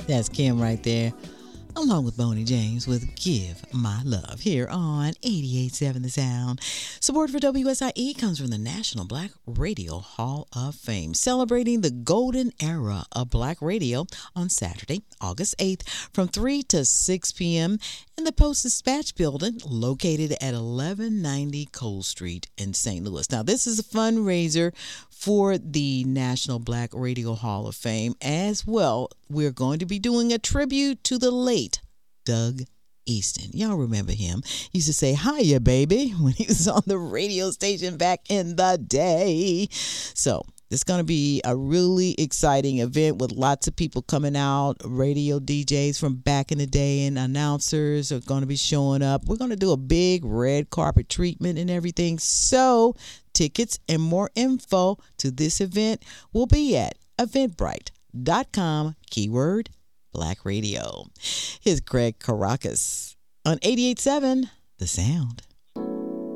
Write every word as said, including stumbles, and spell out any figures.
That's Kim right there, along with Boney James with Give My Love here on eighty-eight point seven The Sound. Support for W S I E comes from the National Black Radio Hall of Fame, celebrating the golden era of black radio on Saturday, August eighth from three to six p.m. in the Post-Dispatch building located at eleven ninety Cole Street in Saint Louis. Now, this is a fundraiser for the National Black Radio Hall of Fame. As well, we're going to be doing a tribute to the late Doug Easton. Y'all remember him. He used to say, hiya, baby, when he was on the radio station back in the day. So it's going to be a really exciting event with lots of people coming out. Radio D Js from back in the day and announcers are going to be showing up. We're going to do a big red carpet treatment and everything. So tickets and more info to this event will be at eventbrite dot com, keyword Black Radio. Here's Greg Caracas on eighty-eight point seven The Sound.